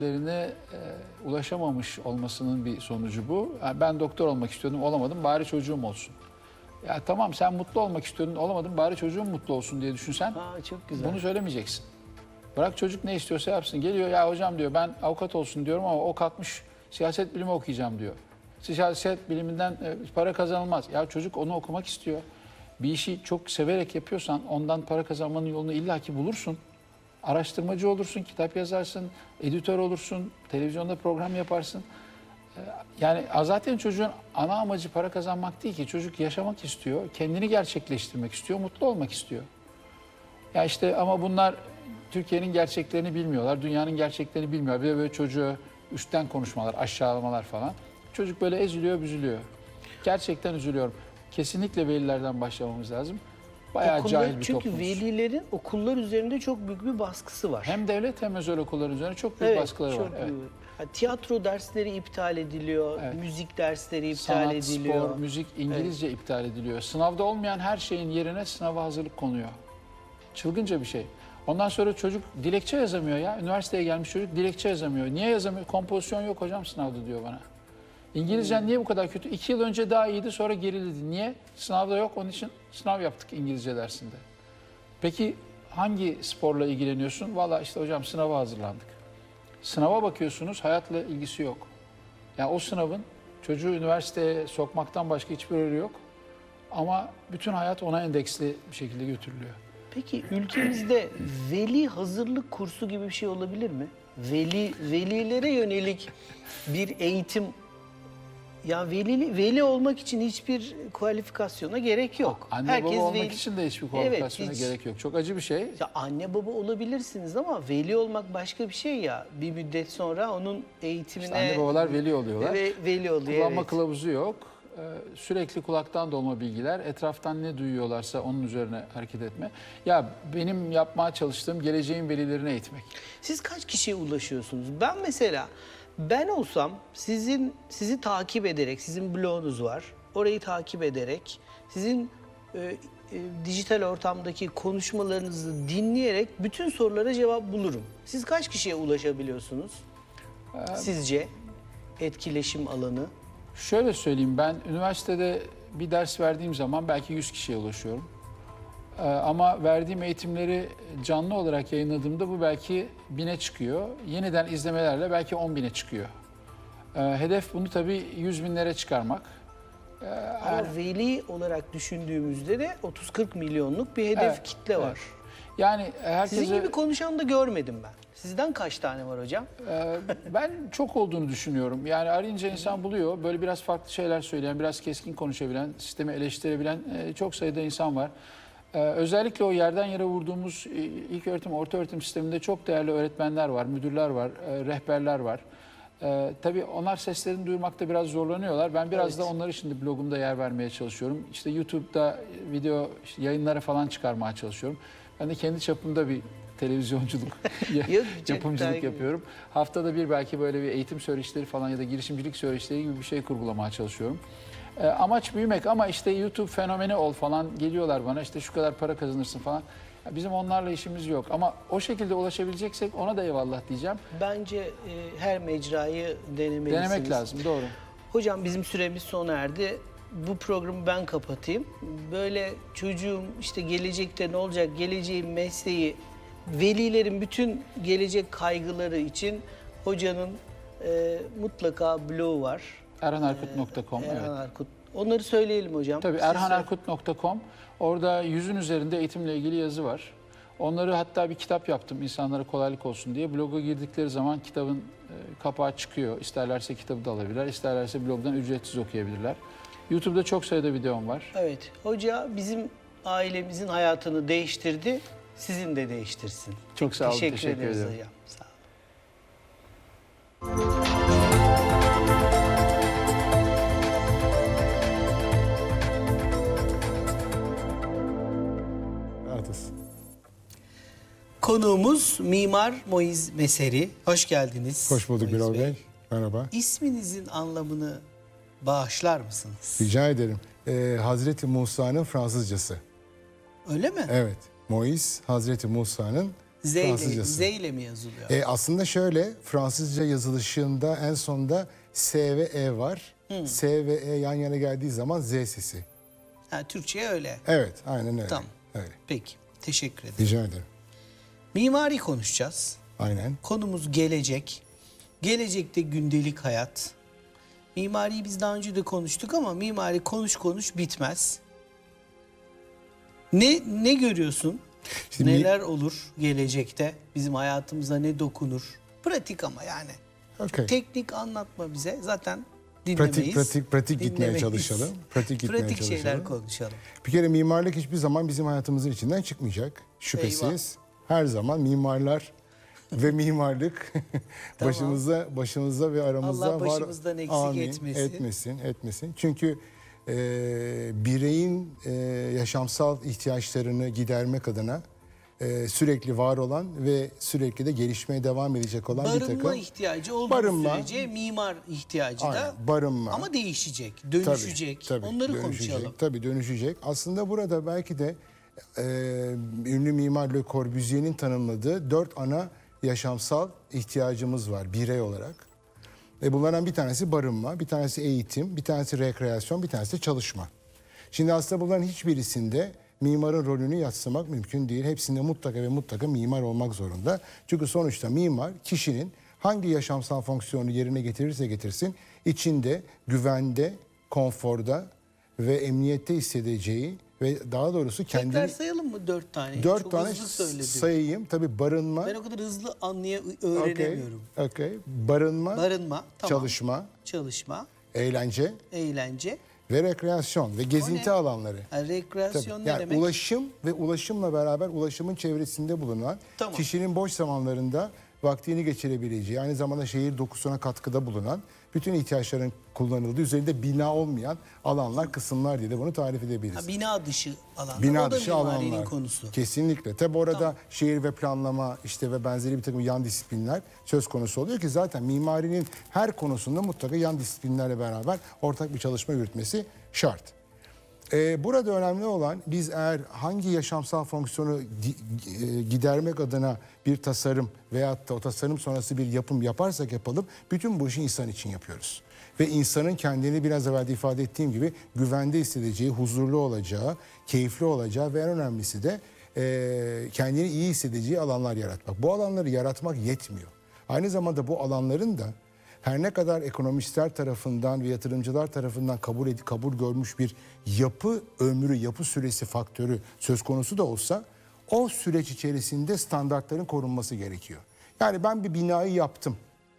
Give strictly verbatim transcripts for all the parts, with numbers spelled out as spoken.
lerine e, ulaşamamış olmasının bir sonucu bu. Yani ben doktor olmak istiyordum, olamadım, bari çocuğum olsun. Ya tamam, sen mutlu olmak istiyordun, olamadın, bari çocuğum mutlu olsun diye düşünsen, Aa, çok güzel. bunu söylemeyeceksin. Bırak çocuk ne istiyorsa yapsın. Geliyor, ya hocam diyor, ben avukat olsun diyorum ama o kalkmış siyaset bilimi okuyacağım diyor. Siyaset biliminden e, para kazanılmaz. Ya çocuk onu okumak istiyor. Bir işi çok severek yapıyorsan ondan para kazanmanın yolunu illaki bulursun. Araştırmacı olursun, kitap yazarsın, editör olursun, televizyonda program yaparsın. Yani zaten çocuğun ana amacı para kazanmak değil ki. Çocuk yaşamak istiyor, kendini gerçekleştirmek istiyor, mutlu olmak istiyor. Ya işte ama bunlar Türkiye'nin gerçeklerini bilmiyorlar, dünyanın gerçeklerini bilmiyor. Bir de böyle çocuğu üstten konuşmalar, aşağılamalar falan. Çocuk böyle eziliyor, büzülüyor. Gerçekten üzülüyorum. Kesinlikle velilerden başlamamız lazım. Bayağı Okullar- cahil bir çünkü toplumuz. velilerin okullar üzerinde çok büyük bir baskısı var. Hem devlet hem özel okulların üzerine çok büyük evet, baskıları çok var. Evet. büyük. Ha, tiyatro dersleri iptal ediliyor, Evet. müzik dersleri iptal Sanat, ediliyor. spor, müzik, İngilizce iptal ediliyor. Sınavda olmayan her şeyin yerine sınava hazırlık konuyor. Çılgınca bir şey. Ondan sonra çocuk dilekçe yazamıyor ya. Üniversiteye gelmiş çocuk dilekçe yazamıyor. Niye yazamıyor? Kompozisyon yok hocam sınavda diyor bana. İngilizcen niye bu kadar kötü? İki yıl önce daha iyiydi, sonra geriledi. Niye? Sınavda yok, onun için sınav yaptık İngilizce dersinde. Peki hangi sporla ilgileniyorsun? Valla işte hocam sınava hazırlandık. Sınava bakıyorsunuz, hayatla ilgisi yok. Yani o sınavın çocuğu üniversiteye sokmaktan başka hiçbir yolu yok. Ama bütün hayat ona endeksli bir şekilde götürülüyor. Peki ülkemizde veli hazırlık kursu gibi bir şey olabilir mi? Veli velilere yönelik bir eğitim, ya veli veli olmak için hiçbir kualifikasyona gerek yok. Anne baba olmak veli- için de hiçbir Evet, kualifikasyona hiç- gerek yok. Çok acı bir şey. Ya anne baba olabilirsiniz ama veli olmak başka bir şey ya. Bir müddet sonra onun eğitimine... İşte anne babalar veli oluyorlar. Ve veli oluyor, Kullanma evet. kılavuzu yok. Ee, Sürekli kulaktan dolma bilgiler. Etraftan ne duyuyorlarsa onun üzerine hareket etme. Ya benim yapmaya çalıştığım geleceğin velilerini eğitmek. Siz kaç kişiye ulaşıyorsunuz? Ben mesela, ben olsam sizin sizi takip ederek, sizin blogunuz var. Orayı takip ederek, sizin e, e, dijital ortamdaki konuşmalarınızı dinleyerek bütün sorulara cevap bulurum. Siz kaç kişiye ulaşabiliyorsunuz? Sizce etkileşim alanı? Şöyle söyleyeyim, ben üniversitede bir ders verdiğim zaman belki yüz kişiye ulaşıyorum. Ee, ama verdiğim eğitimleri canlı olarak yayınladığımda bu belki bine çıkıyor. Yeniden izlemelerle belki on bine çıkıyor. Ee, hedef bunu tabii yüz binlere çıkarmak. Ee, Ama veli olarak düşündüğümüzde de otuz kırk milyonluk bir hedef Evet, kitle var. evet. Yani herkese... Sizin gibi konuşan da görmedim ben. Sizden kaç tane var hocam? Ee, ben çok olduğunu düşünüyorum. Yani arayınca insan buluyor. Böyle biraz farklı şeyler söyleyen, biraz keskin konuşabilen, sistemi eleştirebilen e, çok sayıda insan var. Ee, özellikle o yerden yere vurduğumuz e, ilk öğretim, orta öğretim sisteminde çok değerli öğretmenler var, müdürler var, e, rehberler var. Ee, tabii onlar seslerini duyurmakta biraz zorlanıyorlar. Ben biraz Evet. da onları şimdi blogumda yer vermeye çalışıyorum. İşte YouTube'da video işte yayınları falan çıkarmaya çalışıyorum. Ben de kendi çapımda bir televizyonculuk, Yok, yapımcılık cidden. yapıyorum. Haftada bir belki böyle bir eğitim söyleşileri falan ya da girişimcilik söyleşileri gibi bir şey kurgulamaya çalışıyorum. Ee, amaç büyümek ama işte YouTube fenomeni ol falan geliyorlar bana, işte şu kadar para kazanırsın falan. Ya bizim onlarla işimiz yok ama o şekilde ulaşabileceksek ona da eyvallah diyeceğim. Bence e, her mecrayı denemelisiniz. Denemek lazım, doğru. Hocam bizim süremiz sona erdi. Bu programı ben kapatayım. Böyle çocuğum işte gelecekte ne olacak, geleceğin mesleği, velilerin bütün gelecek kaygıları için hocanın e, mutlaka blogu var. erhan erkut nokta com, Erhan evet. Erkut. Onları söyleyelim hocam. Tabii Siz erhan söyle- erkut nokta com. Orada yüzün üzerinde eğitimle ilgili yazı var. Onları hatta bir kitap yaptım insanlara kolaylık olsun diye. Bloga girdikleri zaman kitabın e, kapağı çıkıyor. İsterlerse kitabı da alabilirler, isterlerse blogdan ücretsiz okuyabilirler. YouTube'da çok sayıda videom var. Evet, hoca bizim ailemizin hayatını değiştirdi. Sizin de değiştirsin. Çok sağ olun, Teşekkür, teşekkür ederiz ederim. hocam. Sağ olun. Rahatız. Konuğumuz Mimar Moiz Meseri. Hoş geldiniz. Hoş bulduk Moiz Birol Bey. Merhaba. İsminizin anlamını bağışlar mısınız? Rica ederim. Ee, Hazreti Musa'nın Fransızcası. Öyle mi? Evet. Moïse, Hazreti Musa'nın Z ile, Fransızcası. Z ile mi yazılıyor? E, aslında şöyle, Fransızca yazılışında en sonda S ve E var. S ve E yan yana geldiği zaman Z sesi. Ha, Türkçe öyle. Evet, aynen öyle. Tamam. Öyle. Peki. Teşekkür ederim. Rica ederim. Mimari konuşacağız. Aynen. Konumuz gelecek. Gelecekte gündelik hayat. Mimariyi biz daha önce de konuştuk ama mimari konuş konuş bitmez. Ne ne görüyorsun? Şimdi mi- Neler olur gelecekte? Bizim hayatımıza ne dokunur? Pratik ama yani. Okay. Teknik anlatma bize. Zaten Pratik, dinlemeyiz. pratik, pratik gitmeye Dinlemeyiz. çalışalım. Pratik gitmeye Pratik çalışalım. şeyler konuşalım. Bir kere mimarlık hiçbir zaman bizim hayatımızın içinden çıkmayacak. Şüphesiz. Her zaman mimarlar ve mimarlık başımıza başımıza ve aramızda Allah var. başımızdan eksik Amin, etmesin. Etmesin, etmesin. Çünkü e, bireyin e, yaşamsal ihtiyaçlarını gidermek adına e, sürekli var olan ve sürekli de gelişmeye devam edecek olan bir Barınma takım ihtiyacı olduğu Barınma. sürece mimar ihtiyacı da Aynen, barınma. ama değişecek, dönüşecek. Tabii, tabii, Onları dönüşecek, konuşalım. Tabii dönüşecek. Aslında burada belki de e, ünlü mimar Le Corbusier'in tanımladığı dört ana yaşamsal ihtiyacımız var birey olarak. E bunlardan bir tanesi barınma, bir tanesi eğitim, bir tanesi rekreasyon, bir tanesi de çalışma. Şimdi aslında bunların hiçbirisinde mimarın rolünü yadsımak mümkün değil. Hepsinde mutlaka ve mutlaka mimar olmak zorunda. Çünkü sonuçta mimar kişinin hangi yaşamsal fonksiyonu yerine getirirse getirsin içinde güvende, konforda ve emniyette hissedeceği ve daha doğrusu kendini... Tekrar sayalım mı dört tane? Dört Çok tane hızlı söyledim. sayayım. Tabii barınma, Ben o kadar hızlı anlaya okey, öğrenemiyorum. okey. barınma, Barınma, tamam. çalışma, Çalışma, eğlence eğlence. ve rekreasyon ve gezinti ne? alanları. Ha, rekreasyon Tabii. ne Yani demek? ulaşım ve ulaşımla beraber ulaşımın çevresinde bulunan Tamam. kişinin boş zamanlarında vaktini geçirebileceği, aynı zamanda şehir dokusuna katkıda bulunan, bütün ihtiyaçların kullanıldığı, üzerinde bina olmayan alanlar, kısımlar diye de bunu tarif edebiliriz. Ha, bina dışı alanlar. Bina o da dışı mimarinin alanlar. konusu. Kesinlikle. Tabi orada şehir ve planlama işte ve benzeri bir takım yan disiplinler söz konusu oluyor ki zaten mimarinin her konusunda mutlaka yan disiplinlerle beraber ortak bir çalışma yürütmesi şart. Ee, burada önemli olan biz eğer hangi yaşamsal fonksiyonu gi- e, gidermek adına bir tasarım veyahut da o tasarım sonrası bir yapım yaparsak yapalım bütün bu işi insan için yapıyoruz. Ve insanın kendini biraz evvel de ifade ettiğim gibi güvende hissedeceği, huzurlu olacağı, keyifli olacağı ve en önemlisi de e, kendini iyi hissedeceği alanlar yaratmak. Bu alanları yaratmak yetmiyor. Aynı zamanda bu alanların da her ne kadar ekonomistler tarafından ve yatırımcılar tarafından kabul ed- kabul görmüş bir yapı ömrü, yapı süresi faktörü söz konusu da olsa o süreç içerisinde standartların korunması gerekiyor. Yani ben bir binayı yaptım.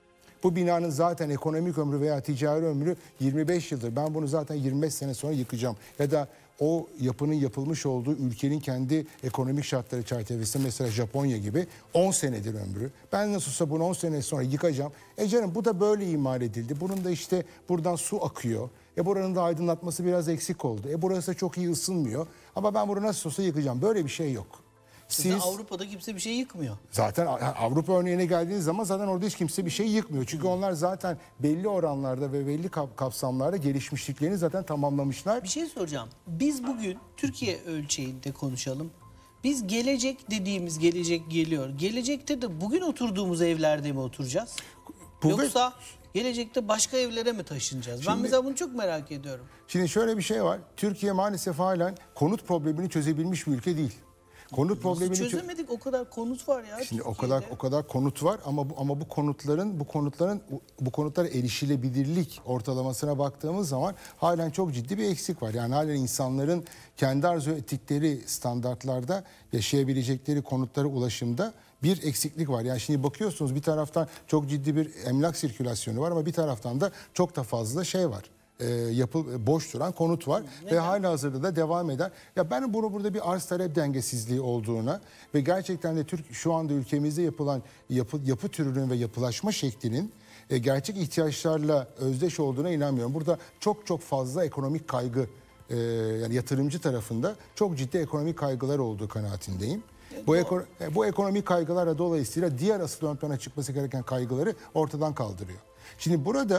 Bu binanın zaten ekonomik ömrü veya ticari ömrü yirmi beş yıldır. Ben bunu zaten yirmi beş sene sonra yıkacağım. Ya da o yapının yapılmış olduğu ülkenin kendi ekonomik şartları çerçevesinde mesela Japonya gibi on senedir ömrü. Ben nasılsa bunu on sene sonra yıkacağım. E canım bu da böyle imal edildi. Bunun da işte buradan su akıyor. E buranın da aydınlatması biraz eksik oldu. E burası çok iyi ısınmıyor. Ama ben bunu nasıl olsa yıkacağım. Böyle bir şey yok. Siz... Siz Avrupa'da kimse bir şey yıkmıyor. zaten Avrupa örneğine geldiğiniz zaman zaten orada hiç kimse bir şey yıkmıyor. Çünkü onlar zaten belli oranlarda ve belli kap- kapsamlarda gelişmişliklerini zaten tamamlamışlar. Bir şey soracağım. Biz bugün Türkiye ölçeğinde konuşalım. Biz gelecek dediğimiz gelecek geliyor. Gelecekte de bugün oturduğumuz evlerde mi oturacağız? Bu ve- Yoksa gelecekte başka evlere mi taşınacağız? ben Şimdi- mesela bunu çok merak ediyorum. Şimdi şöyle bir şey var. Türkiye maalesef halen konut problemini çözebilmiş bir ülke değil. Konut problemini çö- Çözemedik, o kadar konut var ya. Şimdi o Türkiye'de. kadar o kadar konut var ama bu ama bu konutların bu konutların bu konutlara erişilebilirlik ortalamasına baktığımız zaman halen çok ciddi bir eksik var. Yani halen insanların kendi arzu ettikleri standartlarda yaşayabilecekleri konutlara ulaşımda bir eksiklik var. Yani şimdi bakıyorsunuz bir taraftan çok ciddi bir emlak sirkülasyonu var ama bir taraftan da çok da fazla şey var. E, yapı boş duran konut var ve halihazırda da devam eder. Ya ben bunu burada bir arz talep dengesizliği olduğuna ve gerçekten de Türk şu anda ülkemizde yapılan yapı yapı türünün ve yapılaşma şeklinin e, gerçek ihtiyaçlarla özdeş olduğuna inanmıyorum. Burada çok çok fazla ekonomik kaygı e, yani yatırımcı tarafında çok ciddi ekonomik kaygılar olduğu kanaatindeyim. Bu, eko, bu ekonomik kaygılarla dolayısıyla diğer asıl ön plana çıkması gereken kaygıları ortadan kaldırıyor. Şimdi burada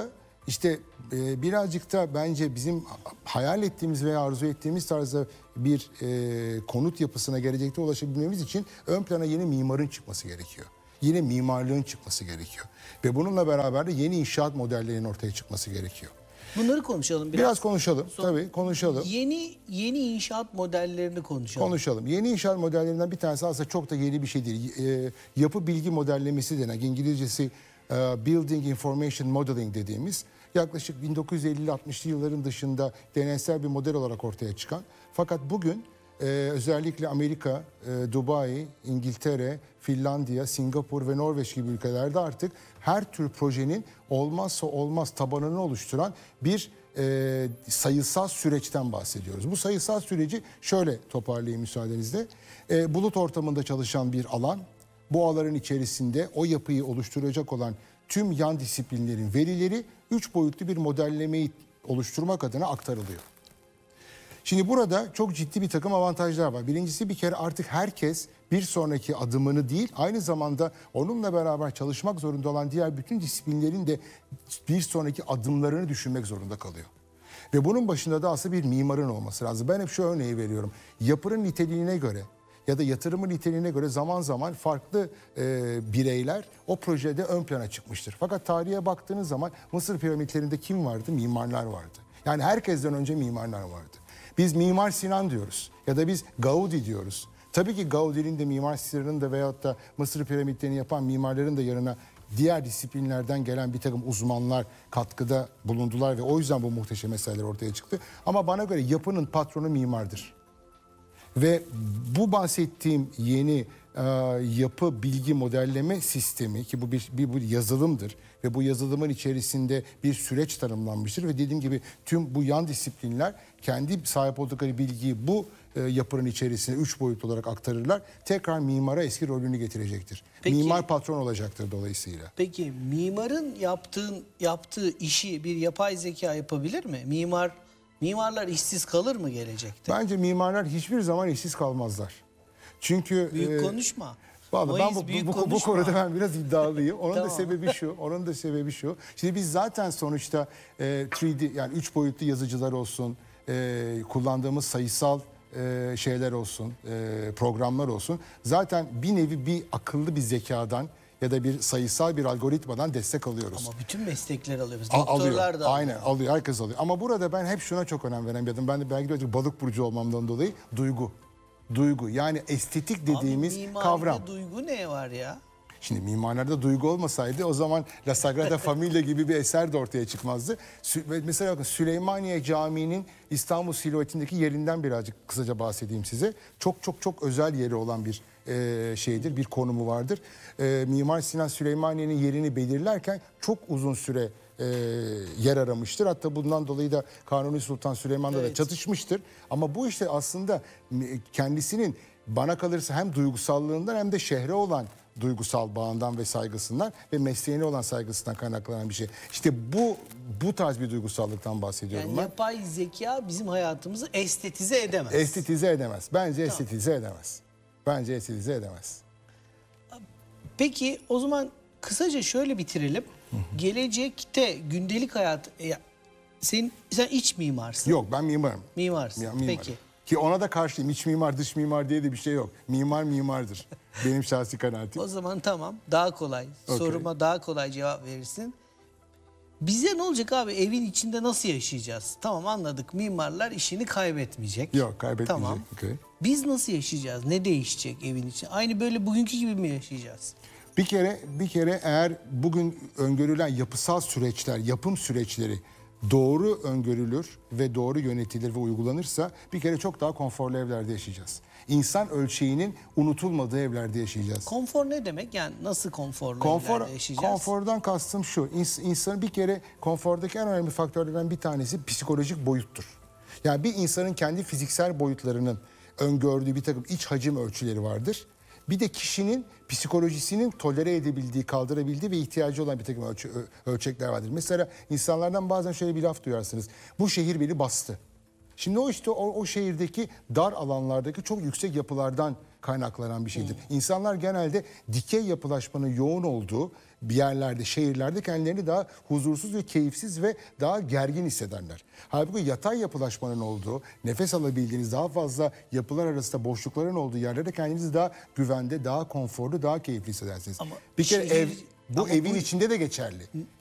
işte e, birazcık da bence bizim hayal ettiğimiz veya arzu ettiğimiz tarzda bir e, konut yapısına gelecekte ulaşabilmemiz için ön plana yeni mimarın çıkması gerekiyor. Yeni mimarlığın çıkması gerekiyor. Ve bununla beraber de yeni inşaat modellerinin ortaya çıkması gerekiyor. Bunları konuşalım biraz. Biraz konuşalım. Tabii konuşalım. Yeni yeni inşaat modellerini konuşalım. Konuşalım. Yeni inşaat modellerinden bir tanesi aslında çok da yeni bir şey değil. E, yapı bilgi modellemesi denen, İngilizcesi e, Building Information Modeling dediğimiz, yaklaşık bin dokuz yüz elli altmışlı yılların dışında deneysel bir model olarak ortaya çıkan. Fakat bugün e, özellikle Amerika, e, Dubai, İngiltere, Finlandiya, Singapur ve Norveç gibi ülkelerde artık her tür projenin olmazsa olmaz tabanını oluşturan bir e, sayısal süreçten bahsediyoruz. Bu sayısal süreci şöyle toparlayayım müsaadenizle. E, bulut ortamında çalışan bir alan, bu alanın içerisinde o yapıyı oluşturacak olan tüm yan disiplinlerin verileri üç boyutlu bir modellemeyi oluşturmak adına aktarılıyor. Şimdi burada çok ciddi bir takım avantajlar var. Birincisi, bir kere artık herkes bir sonraki adımını değil, aynı zamanda onunla beraber çalışmak zorunda olan diğer bütün disiplinlerin de bir sonraki adımlarını düşünmek zorunda kalıyor. Ve bunun başında da aslında bir mimarın olması lazım. Ben hep şu örneği veriyorum. Yapının niteliğine göre ya da yatırımın niteliğine göre zaman zaman farklı e, bireyler o projede ön plana çıkmıştır. Fakat tarihe baktığınız zaman Mısır piramitlerinde kim vardı? Mimarlar vardı. Yani herkesten önce mimarlar vardı. Biz Mimar Sinan diyoruz ya da biz Gaudi diyoruz. Tabii ki Gaudi'nin de, Mimar Sinan'ın da veyahut da Mısır piramitlerini yapan mimarların da yanına diğer disiplinlerden gelen bir takım uzmanlar katkıda bulundular ve o yüzden bu muhteşem eserler ortaya çıktı. Ama bana göre yapının patronu mimardır. Ve bu bahsettiğim yeni e, yapı bilgi modelleme sistemi, ki bu bir, bir, bir yazılımdır ve bu yazılımın içerisinde bir süreç tanımlanmıştır ve dediğim gibi tüm bu yan disiplinler kendi sahip oldukları bilgiyi bu e, yapının içerisine üç boyutlu olarak aktarırlar. Tekrar mimara eski rolünü getirecektir. Peki- Mimar patron olacaktır dolayısıyla. Peki mimarın yaptığın yaptığı işi bir yapay zeka yapabilir mi? Mimar mimarlar işsiz kalır mı gelecekte? Bence mimarlar hiçbir zaman işsiz kalmazlar. Çünkü Büyük e, konuşma. Vallahi ben Mayıs bu, büyük bu, bu, bu konuşma. konuda ben biraz iddialıyım. Onun da Tamam. sebebi şu. Onun da sebebi şu. Şimdi biz zaten sonuçta e, üç D yani üç boyutlu yazıcılar olsun, e, kullandığımız sayısal e, şeyler olsun, e, programlar olsun. Zaten bir nevi bir akıllı bir zekadan ya da bir sayısal bir algoritmadan destek alıyoruz. Ama bütün meslekler alıyoruz. A- Doktorlar alıyor. da Aynen alıyor. alıyor. Herkes alıyor. Ama burada ben hep şuna çok önem veren bir adamım. Ben de belki de birazcık balık burcu olmamdan dolayı duygu. Duygu, yani estetik dediğimiz Abi, mimaride kavram. duygu ne var ya? Şimdi mimarlarda duygu olmasaydı o zaman La Sagrada Familia gibi bir eser de ortaya çıkmazdı. Sü- ve Mesela bakın, Süleymaniye Camii'nin İstanbul silüetindeki yerinden birazcık kısaca bahsedeyim size. Çok çok çok özel yeri olan bir e, şeydir, bir konumu vardır. E, Mimar Sinan Süleymaniye'nin yerini belirlerken çok uzun süre e, yer aramıştır. Hatta bundan dolayı da Kanuni Sultan Süleyman'da da Evet. çatışmıştır. Ama bu işte aslında kendisinin, bana kalırsa, hem duygusallığından hem de şehre olan duygusal bağından ve saygısından ve mesleğine olan saygısından kaynaklanan bir şey. İşte bu bu tarz bir duygusallıktan bahsediyorum Yani ben. yapay zeka bizim hayatımızı estetize edemez. Estetize edemez. Bence estetize edemez. Bence estetize edemez. Peki o zaman kısaca şöyle bitirelim. Gelecekte gündelik hayat ya, sen sen iç mimarsın. Yok, ben mimarım. Mimarsın. Ya, mimarım. Peki. Ki ona da karşıyım. İç mimar, dış mimar diye de bir şey yok. Mimar mimardır. Benim şahsi kanaatim. O zaman tamam, daha kolay. Okey. Soruma daha kolay cevap verirsin. Bize ne olacak abi? Evin içinde nasıl yaşayacağız? Tamam, anladık. Mimarlar işini kaybetmeyecek. Yok, kaybetmeyecek. Tamam. Okey. Biz nasıl yaşayacağız? Ne değişecek evin için? Aynı böyle bugünkü gibi mi yaşayacağız? Bir kere bir kere eğer bugün öngörülen yapısal süreçler, yapım süreçleri doğru öngörülür ve doğru yönetilir ve uygulanırsa bir kere çok daha konforlu evlerde yaşayacağız. İnsan ölçeğinin unutulmadığı evlerde yaşayacağız. Konfor ne demek? Yani nasıl konforlu Konfor, evlerde yaşayacağız? konfordan kastım şu. İns- insanın bir kere konfordaki en önemli faktörlerden bir tanesi psikolojik boyuttur. Yani bir insanın kendi fiziksel boyutlarının öngördüğü bir takım iç hacim ölçüleri vardır. Bir de kişinin psikolojisinin tolere edebildiği, kaldırabildiği ve ihtiyacı olan bir takım ölçü- ö- ölçekler vardır. Mesela insanlardan bazen şöyle bir laf duyarsınız. Bu şehir beni bastı. Şimdi o işte o, o şehirdeki dar alanlardaki çok yüksek yapılardan kaynaklanan bir şeydir. İnsanlar genelde dikey yapılaşmanın yoğun olduğu bir yerlerde, şehirlerde kendilerini daha huzursuz ve keyifsiz ve daha gergin hissederler. Halbuki yatay yapılaşmanın olduğu, nefes alabildiğiniz daha fazla yapılar arasında boşlukların olduğu yerlerde kendinizi daha güvende, daha konforlu, daha keyifli hissedersiniz. Ama bir kere şehir- ev bu ama evin bu- içinde de geçerli.